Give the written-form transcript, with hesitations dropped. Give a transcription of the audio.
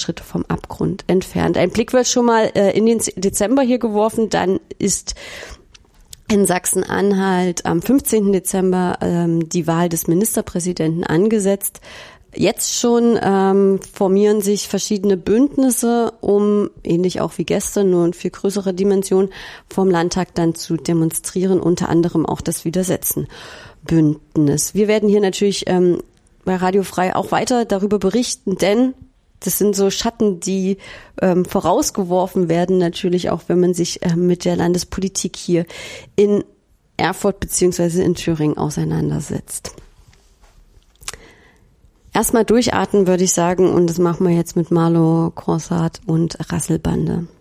Schritte vom Abgrund entfernt. Ein Blick wird schon mal in den Dezember hier geworfen, dann ist in Sachsen-Anhalt am 15. Dezember die Wahl des Ministerpräsidenten angesetzt. Jetzt schon formieren sich verschiedene Bündnisse, um, ähnlich auch wie gestern, nur in viel größerer Dimension, vom Landtag dann zu demonstrieren, unter anderem auch das Widersetzen-Bündnis. Wir werden hier natürlich bei Radio Frei auch weiter darüber berichten, denn das sind so Schatten, die vorausgeworfen werden, natürlich auch, wenn man sich mit der Landespolitik hier in Erfurt beziehungsweise in Thüringen auseinandersetzt. Erstmal durchatmen, würde ich sagen, und das machen wir jetzt mit Marlo Croissant und Rasselbande.